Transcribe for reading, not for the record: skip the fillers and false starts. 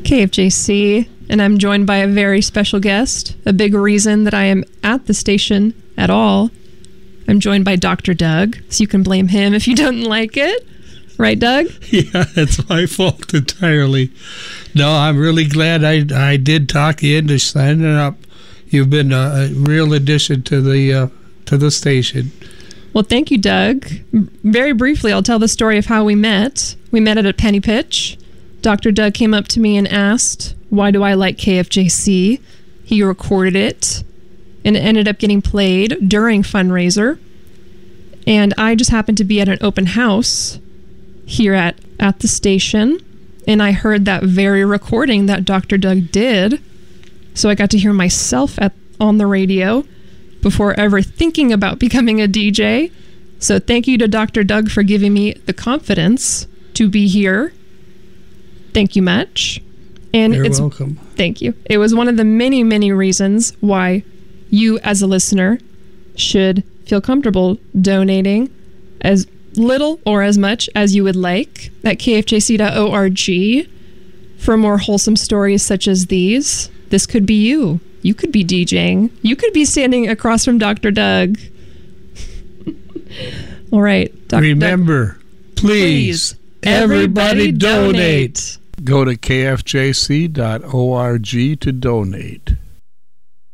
KFJC, and I'm joined by a very special guest, a big reason that I am at the station at all. I'm joined by Dr. Doug, so you can blame him if you don't like it. Right, Doug? Yeah, it's my fault entirely. No, I'm really glad I did talk you into signing up. You've been a real addition to the station. Well, thank you, Doug. Very briefly, I'll tell the story of how we met. We met at a penny pitch. Dr. Doug came up to me and asked, why do I like KFJC? He recorded it, and it ended up getting played during fundraiser. And I just happened to be at an open house here at the station, and I heard that very recording that Dr. Doug did. So I got to hear myself on the radio before ever thinking about becoming a DJ. So thank you to Dr. Doug for giving me the confidence to be here. Thank you much. And You're welcome. Thank you. It was one of the many, many reasons why you as a listener should feel comfortable donating as little or as much as you would like at kfjc.org for more wholesome stories such as these. This could be you. You could be DJing. You could be standing across from Dr. Doug. All right. Remember, Doug, please, everybody donate. Go to kfjc.org to donate.